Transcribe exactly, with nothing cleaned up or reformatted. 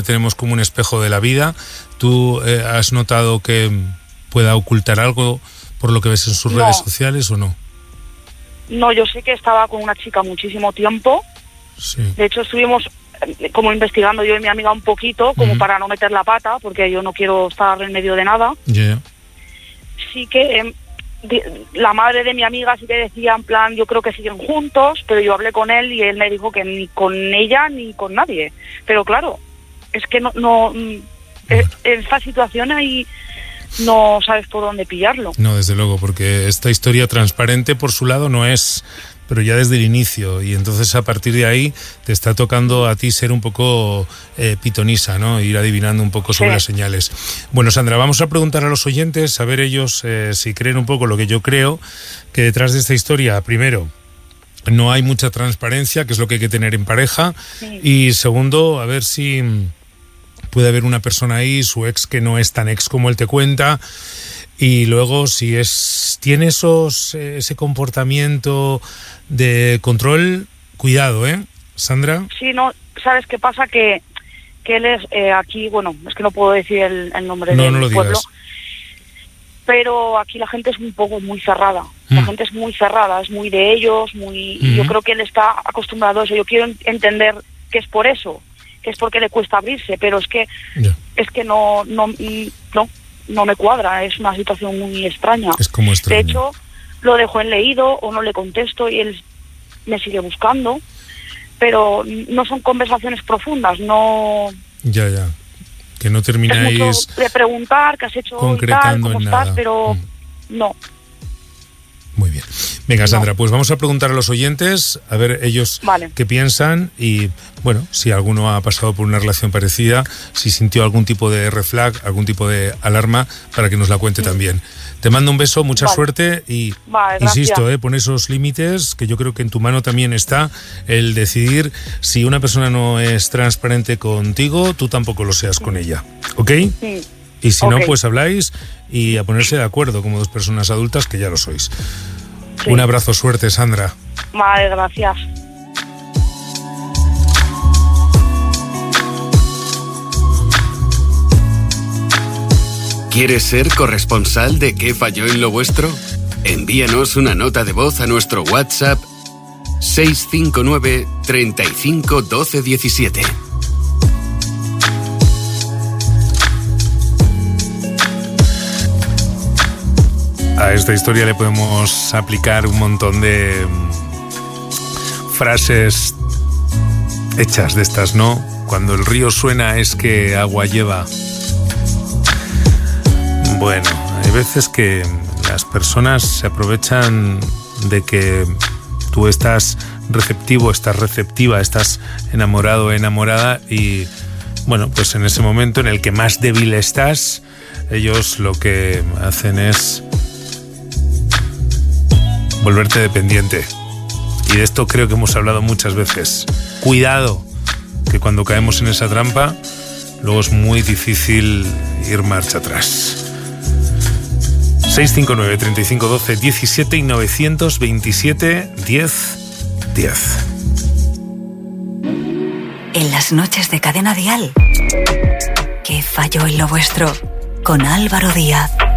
Tenemos como un espejo de la vida. ¿Tú eh, has notado que pueda ocultar algo por lo que ves en sus no. redes sociales o no? No, yo sé que estaba con una chica muchísimo tiempo. Sí. De hecho, estuvimos como investigando yo y mi amiga un poquito, como uh-huh. para no meter la pata, porque yo no quiero estar en medio de nada. Yeah. Sí que eh, de, la madre de mi amiga sí que decía, en plan, yo creo que siguen juntos, pero yo hablé con él y él me dijo que ni con ella ni con nadie. Pero claro, es que no, no bueno. en esta situación ahí no sabes por dónde pillarlo. No, desde luego, porque esta historia transparente por su lado no es, pero ya desde el inicio, y entonces a partir de ahí te está tocando a ti ser un poco eh, pitonisa, ¿no? Ir adivinando un poco sobre sí. las señales. Bueno, Sandra, vamos a preguntar a los oyentes, a ver ellos eh, si creen un poco lo que yo creo, que detrás de esta historia, primero, no hay mucha transparencia, que es lo que hay que tener en pareja, sí. y segundo, a ver si puede haber una persona ahí, su ex, que no es tan ex como él te cuenta. Y luego, si es tiene esos ese comportamiento de control, cuidado, ¿eh, Sandra? Sí, no, ¿sabes qué pasa? Que, que él es eh, aquí, bueno, es que no puedo decir el, el nombre no, del no lo pueblo, digas. Pero aquí la gente es un poco muy cerrada. Mm. La gente es muy cerrada, es muy de ellos, muy. Mm-hmm. Yo creo que él está acostumbrado a eso. Yo quiero entender que es por eso, que es porque le cuesta abrirse, pero es que yeah. es que no, no, no. no me cuadra, es una situación muy extraña. Es como extraño. De hecho, lo dejo en leído o no le contesto y él me sigue buscando, pero no son conversaciones profundas, no... Ya, ya, que no termináis... Es mucho de preguntar qué has hecho concretando hoy, tal, cómo en estás, nada. pero mm. no. Muy bien. Venga, Sandra, no. pues vamos a preguntar a los oyentes, a ver ellos vale. qué piensan y, bueno, si alguno ha pasado por una relación parecida, si sintió algún tipo de red flag, algún tipo de alarma, para que nos la cuente sí. también. Te mando un beso, mucha vale. suerte y, vale, insisto, eh, pon esos límites, que yo creo que en tu mano también está el decidir si una persona no es transparente contigo, tú tampoco lo seas sí. con ella, ¿ok? Sí. Y si okay. no, pues habláis y a ponerse de acuerdo como dos personas adultas que ya lo sois. Sí. Un abrazo, suerte, Sandra. Vale, gracias. ¿Quieres ser corresponsal de ¿Qué falló en lo vuestro? Envíanos una nota de voz a nuestro WhatsApp seis cinco nueve, treinta y cinco, doce, diecisiete. A esta historia le podemos aplicar un montón de frases hechas de estas, ¿no? Cuando el río suena es que agua lleva. Bueno, hay veces que las personas se aprovechan de que tú estás receptivo, estás receptiva, estás enamorado o enamorada y, bueno, pues en ese momento en el que más débil estás, ellos lo que hacen es volverte dependiente. Y de esto creo que hemos hablado muchas veces. Cuidado, que cuando caemos en esa trampa, luego es muy difícil ir marcha atrás. seis cinco nueve, treinta y cinco, doce, diecisiete y novecientos veintisiete, diez, diez. En las noches de Cadena Dial, ¿Qué falló en lo vuestro? Con Álvaro Díaz.